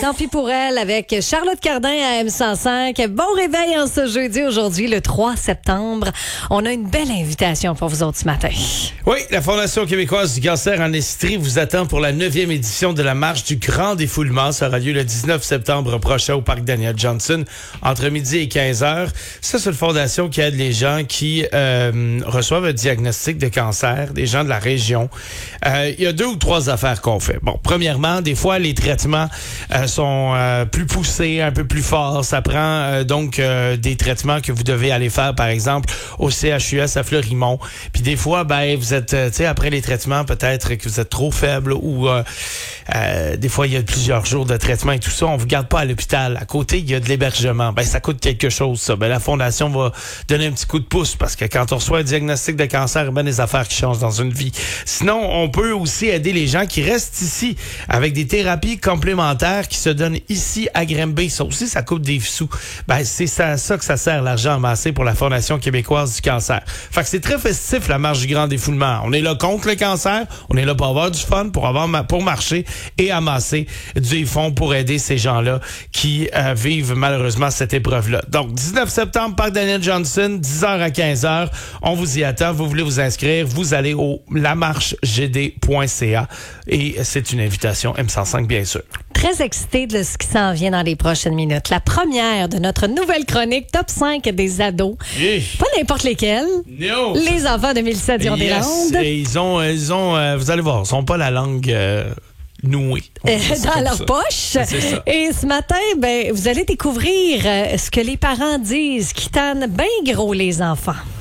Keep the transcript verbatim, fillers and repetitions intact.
Tant pis pour elle avec Charlotte Cardin à M cent cinq. Bon réveil en ce jeudi aujourd'hui, le trois septembre. On a une belle invitation pour vous autres ce matin. Oui, la Fondation québécoise du cancer en Estrie vous attend pour la neuvième édition de la marche du grand défoulement. Ça aura lieu le dix-neuf septembre prochain au parc Daniel Johnson entre midi et quinze heures. Ça, c'est une fondation qui aide les gens qui euh, reçoivent un diagnostic de cancer, des gens de la région. Euh, il y a deux ou trois affaires qu'on fait. Bon, premièrement, des fois, les traitements euh, sont euh, plus poussés, un peu plus forts. Ça prend euh, donc euh, des traitements que vous devez aller faire, par exemple, au C H U S à Fleurimont. Puis des fois, ben vous êtes, euh, tu sais, après les traitements, peut-être que vous êtes trop faible ou euh, euh, des fois, il y a plusieurs jours de traitement et tout ça. On vous garde pas à l'hôpital. À côté, il y a de l'hébergement. Ben ça coûte quelque chose, ça. Ben la Fondation va donner un petit coup de pouce parce que quand on reçoit un diagnostic de cancer, il y a bien des affaires qui changent dans une vie. Sinon, on peut aussi aider les gens qui restent ici avec des thérapies complémentaires qui se donnent ici à Granby. Ça aussi, ça coûte des sous. Ben, c'est ça, ça que ça sert, l'argent amassé pour la Fondation québécoise du cancer. Fait que c'est très festif, la marche du grand défoulement. On est là contre le cancer, on est là pour avoir du fun, pour avoir pour marcher et amasser du fonds pour aider ces gens-là qui euh, vivent malheureusement cette épreuve-là. Donc, dix-neuf septembre, parc Daniel Johnson, dix heures à quinze heures. On vous y attend. Vous voulez vous inscrire, vous allez au la marche g d point c a et c'est une invitation M cent cinq, bien sûr. Très excitée de ce qui s'en vient dans les prochaines minutes. La première de notre nouvelle chronique Top cinq des ados. Yeah. Pas n'importe lesquels. No. Les enfants de Mélissa Dion des Yes. Landes. Et ils ont, ils ont euh, vous allez voir, ils sont pas la langue euh, nouée. Euh, dans leur ça. poche. C'est ça. Et ce matin, ben, vous allez découvrir euh, ce que les parents disent qui tannent bien gros les enfants.